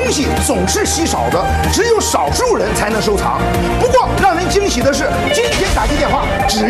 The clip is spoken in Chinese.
东西总是稀少的，只有少数人才能收藏。不过让人惊喜的是，今天打进电话只